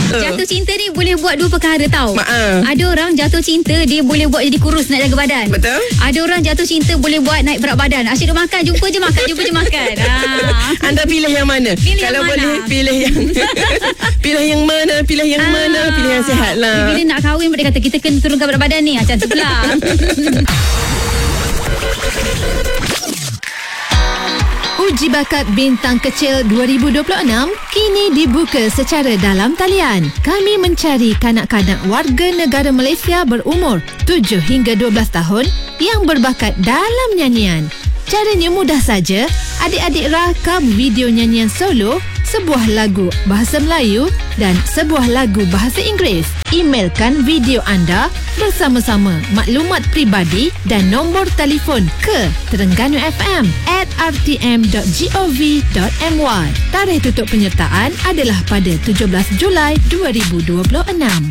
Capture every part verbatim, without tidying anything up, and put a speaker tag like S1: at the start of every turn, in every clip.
S1: Jatuh cinta ni boleh buat dua perkara tau.
S2: Ma-a.
S1: Ada orang jatuh cinta dia boleh buat jadi kurus, nak jaga badan.
S2: Betul.
S1: Ada orang jatuh cinta boleh buat naik berat badan. Asyik duk makan, jumpa je makan, jumpa je makan. Ah.
S2: Anda pilih yang mana?
S1: Pilih
S2: Kalau
S1: yang
S2: boleh
S1: mana?
S2: pilih yang pilih yang mana? Pilih yang
S1: Ah.
S2: mana? Pilih yang sihat lah.
S1: Bila nak kahwin dia kata kita kena turunkan berat badan ni. Macam tu pula.
S3: Uji bakat bintang kecil dua ribu dua puluh enam kini dibuka secara dalam talian. Kami mencari kanak-kanak warga negara Malaysia berumur tujuh hingga dua belas tahun yang berbakat dalam nyanyian. Caranya mudah saja. Adik-adik rakam video nyanyian solo, sebuah lagu bahasa Melayu dan sebuah lagu bahasa Inggeris. Emailkan video anda bersama-sama maklumat peribadi dan nombor telefon ke Terengganu F M at r t m dot gov dot m y. Tarikh tutup penyertaan adalah pada tujuh belas Julai dua ribu dua puluh enam.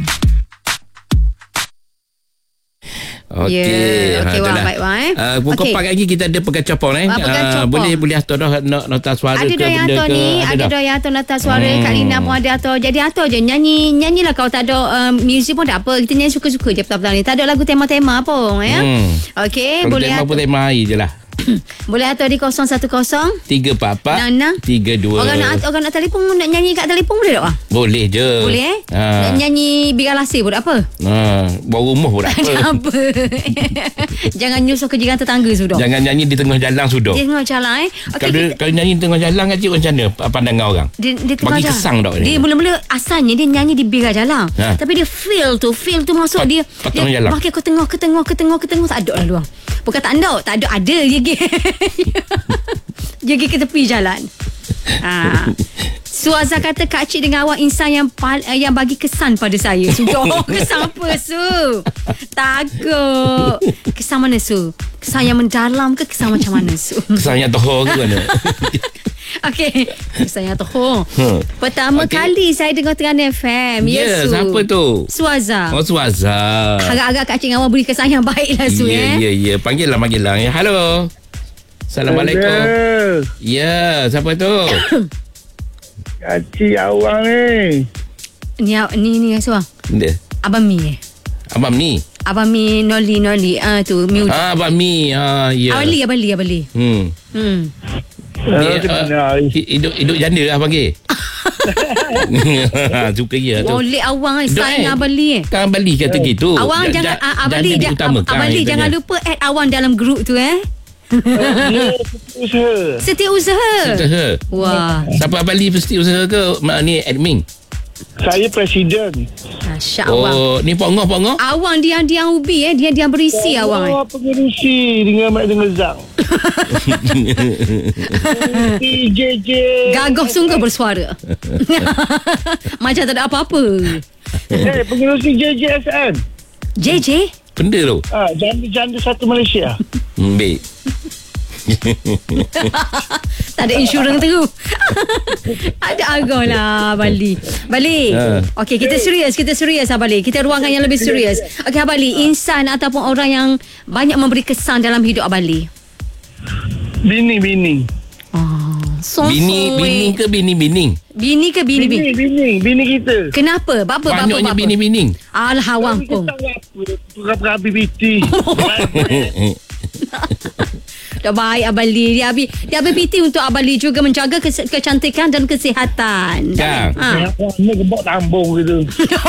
S2: Okey,
S1: Ya, okey, wah,
S2: itulah.
S1: baik, wah, eh.
S2: Uh, pukul
S1: Okey.
S2: empat lagi kita ada pegacapon eh.
S1: Ah, pegacapon.
S2: Uh, boleh boleh atur dah not, nota suara
S1: Ada
S2: ke
S1: dah yang
S2: benda
S1: atur
S2: ke.
S1: ni. Ada
S2: dah.
S1: dah yang atur nota suara.
S2: Hmm.
S1: Kak Lina pun ada atur. Jadi atur je. Nyanyi nyanyilah kalau tak ada um, music pun tak apa. Kita nyanyi suka-suka je petang-petang ni. Tak ada lagu tema-tema pun ya.
S2: Hmm.
S1: Okey,
S2: Kalau
S1: boleh
S2: tema
S1: atur.
S2: pun tema air je lah.
S1: Boleh atur di kosong satu kosong
S2: tiga empat empat
S1: Nana.
S2: tiga dua.
S1: Orang nak orang nak telefon, nak nyanyi kat telefon boleh tak bang?
S2: Boleh je.
S1: Boleh eh?
S2: Ha.
S1: Nak nyanyi Biar Lasih pun tak apa.
S2: Ha, bawa rumah pun tak apa.
S1: Tak apa. Jangan nyusuh ke jiran tetangga sudah.
S2: Jangan nyanyi di tengah jalan sudah.
S1: Dia tengah jalan eh. Okey,
S2: Kalau
S1: kita-
S2: kalau nyanyi di tengah jalan cik macam mana pandangan orang?
S1: Dia, dia tengah
S2: Bagi
S1: jalan.
S2: kesang tak
S1: Dia
S2: ni?
S1: mula-mula asalnya dia nyanyi di biar jalan.
S2: Ha.
S1: Tapi dia feel tu, feel tu masuk
S2: Pat-
S1: dia.
S2: patang
S1: Dia
S2: jalan.
S1: makin ke tengah, ke tengah, ke tengah, ke tengah. Tak ada lah luang. Bukan tak ada, tak ada, ada je pergi. Dia pergi ke tepi jalan. Ha. Suaza kata Kak Cik dengan awak insan yang pal- yang bagi kesan pada saya. Sudah. Kesan apa Su? Takut. Kesan mana Su? Kesan yang mendalam ke kesan macam mana Su?
S2: Kesannya tohor ke mana?
S1: Okey. Kesan yang tohor.
S2: Hmm.
S1: Pertama
S2: Okey.
S1: kali saya dengar Terengganu F M.
S2: Ya,
S1: Su.
S2: siapa tu?
S1: Suaza.
S2: Oh, Suaza.
S1: Agak-agak Kak Cik dengan awak beri kesan yang baik lah Su
S2: Ya,
S1: eh.
S2: ya, ya. Panggil lah, panggil lah. Ya, halo. Assalamualaikum.
S4: Hello.
S2: Ya, siapa tu?
S4: Kacik awang ni.
S1: Ni ni ni Su.
S2: Dia.
S1: Abang Mi eh.
S2: Abang ni.
S1: Abang Mi Noli Noli ah tu Mi.
S2: Ah, Abang Mi. Ah, ya.
S1: Abang Li, Abang Li, Abang Li.
S2: Hmm.
S1: Hmm.
S2: Dia,
S4: Macam
S2: ah,
S4: mana?
S2: hi- hidup hidup janda lah panggil. Suka je tu.
S1: Boleh awang eh,
S2: Duk,
S1: saya
S2: eh.
S1: dengan Abang Li eh.
S2: Kan Abang Li kata gitu.
S1: Awang
S2: Ja-
S1: jangan
S2: ja-
S1: ah, Abang
S2: janda
S1: Li ja-
S2: diutamakan
S1: Abang Li
S2: katanya.
S1: jangan lupa add awang dalam grup tu eh.
S4: Dia usaha.
S1: Setiausaha.
S2: Usaha.
S1: Wah,
S2: Siapa Abang Li mesti usaha ke? Mak ni admin.
S4: Saya presiden.
S1: dahsyat awang.
S2: Oh, ni Pak Ngoh, Pak Ngoh.
S1: Awang diam-diam ubi eh, dia diam berisi awang eh.
S4: Oh, pengerusi dengan Mak dengan Zang. J J.
S1: Gagah sungguh bersuara. Macam tak ada apa-apa.
S4: Eh, pengerusi J J S N.
S1: J J
S2: Benda tu.
S4: Ah, janda-janda satu Malaysia.
S2: Hmm, baik.
S1: tak ada insurans tu. Ada agak lah Bali. Bali.
S2: Ha.
S1: Okey, kita serius, kita serius Abali. Kita ruangkan yang lebih serius. Okey Abali, insan ataupun orang yang banyak memberi kesan dalam hidup Abali.
S4: Bini-bini.
S1: Oh, so
S2: Bini,
S1: sweet.
S2: bini ke bini-bining?
S1: Bini ke bini bini?
S4: Bini-bini. Bini kita.
S1: Kenapa? Bapa bapa
S2: Banyaknya
S1: bapa.
S2: bini-bining.
S1: Alah awang
S4: Kita
S1: pun.
S4: tahu apa. Perabi B T.
S1: Dah baik Abali. Dia habis dia habis P T untuk Abali juga menjaga kes- kecantikan dan kesihatan.
S2: Kan?
S1: Ha.
S4: Ni gebok tambung gitu.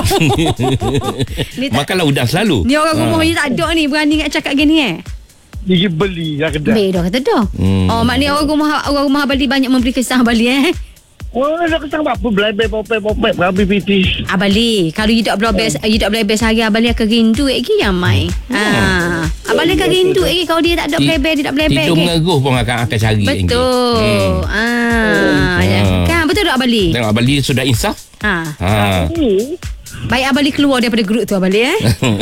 S1: Ni tak,
S2: Makanlah udang selalu.
S1: ni orang rumah
S2: Ha.
S1: ni tak ada ni berani nak cakap gini eh.
S4: Dia beli lah kedai.
S1: Baik dah kata dah.
S2: Hmm.
S1: Oh maknanya orang rumah orang rumah Abali banyak memberi kesan Abali eh.
S4: Oh, nak kesang apa? Belai-belai popek-popek. Perabi B T.
S1: Abali, kalau you tak berlebih you tak berlebih sehari Abali akan rindu lagi yang mai. Ha. Abali akan rindu lagi kalau dia tak ada
S2: Ti-
S1: berlebih, dia tak berlebih
S2: Tidur
S1: lagi.
S2: mengeruh pun akan akan cari.
S1: Betul.
S2: Hmm.
S1: Ah, ya.
S2: Hmm.
S1: Kan betul tak Abali?
S2: Tengok Abang Li sudah insaf.
S1: Ha.
S2: Ha.
S1: Baik Abali keluar daripada grup tu Abali eh.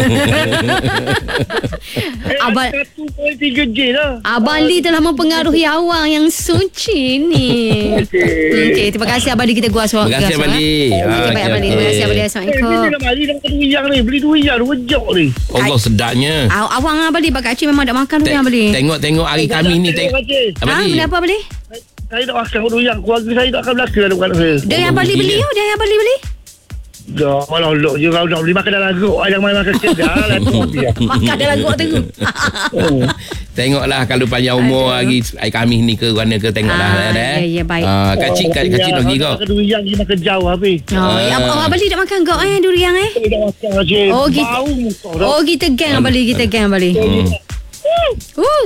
S4: Eh,
S1: Abang-
S4: satu perpuluhan tiga J lah.
S1: Abang Li telah mempengaruhi awang yang suci ni.
S4: Okey.
S1: Okey, terima kasih Abang Li, kita gua suara.
S2: Terima kasih Abang Li.
S1: Okey, baik Abang Li. Terima kasih Abang Li.
S4: Eh,
S1: Assalamualaikum.
S4: bini nak mari nak dua yang ni. Beli dua yang, dua jok ni.
S2: Allah sedapnya.
S1: Aw, awang Abang Li bakal cik memang tak makan tu
S2: Te-
S1: yang Abang Li.
S2: Tengok-tengok hari kami ni tengok. Abang
S1: Ha,
S2: Li.
S1: benda apa Abang Li?
S4: Saya nak makan dua yang. Keluarga saya tak akan belaka dalam anak saya.
S1: Dia yang Abang Li beli tu, dia yang Abang Li beli.
S4: Dah, malah lok je kau nak beli makan dalam geruk. Jangan makan kedai lah tu.
S1: Makan dalam gua tu.
S2: Tengoklah kalau panjang umur
S1: Aduh.
S2: lagi air kami ni ke mana ke tengoklah
S1: Ah,
S2: eh.
S1: ya, ya, baik.
S2: Ah, kacik kacik kacik nak pergi kau.
S4: Makan durian pergi makan jauh habis.
S1: Oh, ya,
S2: Ah.
S1: oh, Abang Ali dah makan gok eh durian eh?
S4: Saya dah makan Cik.
S1: Oh, gitu.
S4: Bau muka dah.
S1: Oh, kita geng Abang Ali, kita geng Abang Ali.
S2: Hmm.
S1: Uh.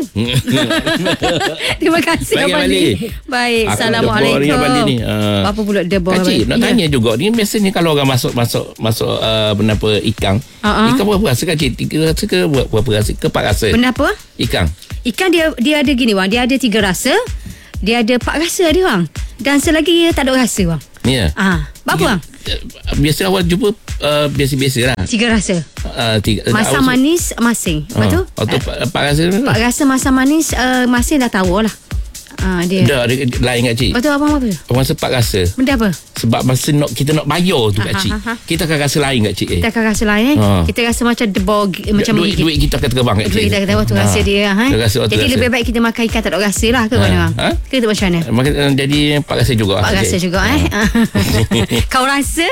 S1: Terima kasih
S2: Baik,
S1: Abang
S2: Abang
S1: Ali.
S2: Ali.
S1: Baik,
S2: Aku
S1: Assalamualaikum.
S2: debor ni, Abang Ali ni. Ah.
S1: Apa pula debor?
S2: Kacik nak
S1: Ya.
S2: tanya juga ni biasanya kalau orang masuk masuk masuk uh, apa ikan.
S1: Uh-uh.
S2: Ikan berapa rasa kacik? Tiga rasa ke berapa rasa ke empat rasa?
S1: Benda apa?
S2: Ikan.
S1: Ikan dia dia ada gini bang, dia ada tiga rasa. Dia ada empat rasa dia bang. Dan selagi dia tak ada rasa bang.
S2: Ya.
S1: Ah, berapa bang?
S2: Biasa awal jumpa uh, biasa-biasa lah.
S1: Tiga rasa.
S2: Uh, tiga,
S1: Masam
S2: awal-
S1: manis, masing. Lepas tu?
S2: Ah, tu empat empat rasa.
S1: Empat rasa masam manis, uh, masing dah tahu lah. Ah, dia.
S2: Dah ada lain kacik.
S1: Lepas tu abang apa?
S2: Orang sepat rasa.
S1: Benda apa?
S2: Sebab masa nak kita nak bayar tu
S1: Aha,
S2: kacik.
S1: aha.
S2: Kita akan rasa lain kacik eh.
S1: Kita akan rasa lain eh.
S2: Ha.
S1: Kita rasa macam debor gi- macam
S2: duit, duit kita akan terbang kacik.
S1: Duit kita kata waktu rasa dia ha.
S2: Dia rasa waktu
S1: Jadi
S2: rasa.
S1: lebih baik kita makan ikan tak ada rasa lah ke
S2: Ha.
S1: mana bang?
S2: Ha?
S1: Ke tu macam mana?
S2: Maka, uh, jadi empat rasa juga.
S1: Pak rasa
S2: Cik.
S1: juga eh. Kau rasa?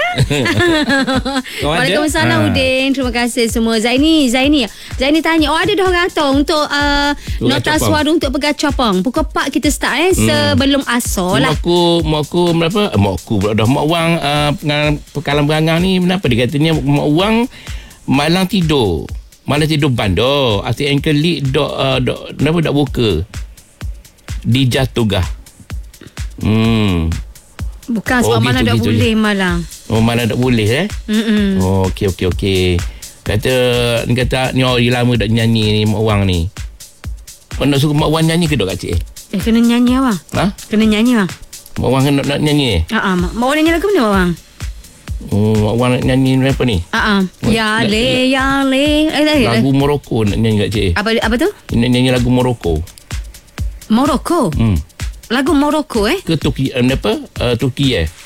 S2: Kau ada?
S1: Waalaikumsalam
S2: Ha.
S1: Udin. Terima kasih semua. Zaini, Zaini. Zaini tanya, oh ada dah orang kata untuk uh,
S2: Pegang
S1: nota
S2: copong.
S1: suara untuk pegang copong. Pukul empat kita start eh sebelum asar lah.
S2: Mak aku, mak aku berapa? Eh, mak aku pula dah. Mak Wang uh, pengalang, pekalang berangang ni kenapa dia katanya mak Wang malang tidur. Malang tidur bandar. Arti ankle lead dok uh, dok kenapa dak buka? Dijatugah. Hmm.
S1: Bukan
S2: Oh,
S1: sebab mana
S2: gitu,
S1: dah
S2: gitu
S1: boleh malang.
S2: Oh, mana tak boleh eh?
S1: Mm-mm.
S2: Oh, okey okey okey. Kata ni kata ni orang lama dak nyanyi ni mak Wang ni. Mana suka mak Wang nyanyi ke dok kacik?
S1: Eh kena nyanyi abang.
S2: Ha?
S1: Kena nyanyi bang.
S2: Mak Wang nak, nak nyanyi eh?
S1: Ha ah, mau nyanyi lagu mana bang?
S2: Oh, mak Wang nak nyanyi apa ni?
S1: Ha ah. Ya
S2: Nak-
S1: le ya le. Eh, eh, eh.
S2: Lagu Morocco nak nyanyi kat cik.
S1: Apa apa tu?
S2: Nak nyanyi lagu Morocco.
S1: Morocco.
S2: Hmm.
S1: Lagu Morocco eh.
S2: Ke Turki uh, apa? Uh, Turki eh.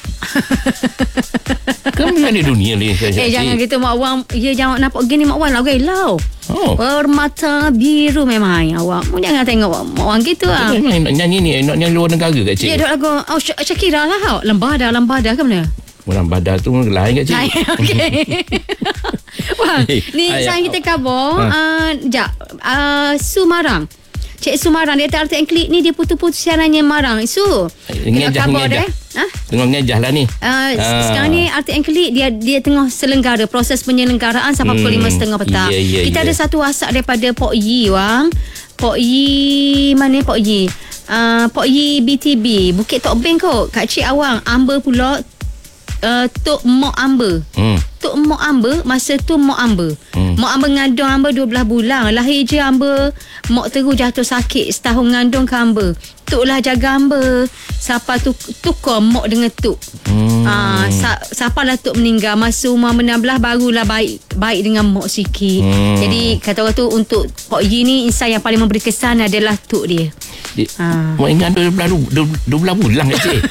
S2: Kan mana dunia ni saya
S1: Eh jangan gitu mak Wang. Ya jangan nampak gini mak Wang lagu elau.
S2: Oh.
S1: Permata biru memang hai awak. Mu jangan tengok mak Wang gitu ah.
S2: Memang nak nyanyi ni nak nyanyi luar negara kat cik.
S1: Dia ada lagu oh Syak- Syakira lah hau. Lembada lembada ke mana?
S2: Orang badar tu lain kat cik.
S1: Hai, okey. Wah,
S2: Eh,
S1: ni
S2: ayah.
S1: saya kita khabar
S2: Ha.
S1: uh, jap uh, Su Marang. Cik Su Marang dia tak arti klik ni dia putus-putus siarannya Marang. Su.
S2: Ngejah,
S1: khabar
S2: ngejah.
S1: dia. Ha?
S2: Tengok ngejah lah ni.
S1: Uh,
S2: Ah.
S1: Sekarang ni R T N Klik dia dia tengah selenggara proses penyelenggaraan sampai pukul
S2: Hmm,
S1: lima tiga puluh petang.
S2: ya, ya,
S1: Kita
S2: ya.
S1: ada satu WhatsApp daripada Pok Yi wang. Pok Yi mana Pok Yi? Uh, Pok Yi B T B Bukit Tok Beng kot. Kak Cik Awang Amber pula uh, Tok Mok Amber.
S2: Hmm.
S1: Tok Mok Amber masa tu Mok Amber.
S2: Hmm.
S1: Mok Amber ngandung Amber dua belas bulan. Lahir je Amber. Mok terus jatuh sakit setahun ngandung ke Amber. Tok lah jaga Amber. Siapa tu tukar Mok dengan Tok.
S2: Hmm.
S1: Ah, sa, siapa lah Tok meninggal masa umur enam belas barulah baik baik dengan Mok sikit.
S2: Hmm.
S1: Jadi kata orang tu untuk Pok Yi ni insan yang paling memberi kesan adalah Tok dia.
S2: Di,
S1: Ah.
S2: Mak ingat dua belas dua belas bulan kat cik.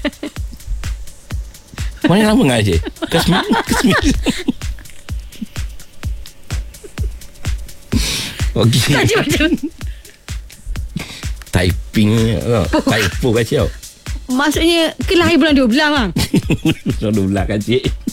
S2: Mana lama ngah cik? Kesmi kesmi. Okey.
S1: Macam-macam.
S2: Typing oh, typo kat cik.
S1: Maksudnya ke lahir bulan dua belas bang.
S2: Dua belas kat cik.